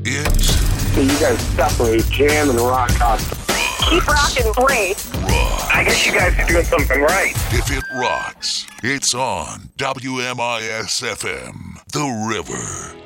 So you guys separate jam and rock constantly. Keep rocking great. I guess you guys are doing something right. If it rocks, it's on WMIS-FM, The River.